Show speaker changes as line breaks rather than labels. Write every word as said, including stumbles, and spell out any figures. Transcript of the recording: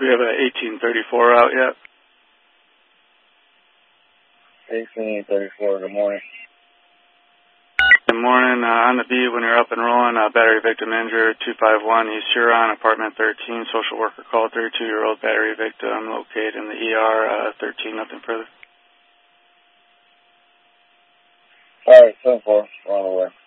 We have an eighteen thirty-four out yet.
eighteen thirty-four, good morning.
Good morning. Uh, on the beat when you're up and rolling, uh, battery victim injured, two five one East Huron, apartment thirteen, social worker called, thirty-two-year-old battery victim located in the E R, uh, thirteen, nothing further.
All right, seven four, we're on the way.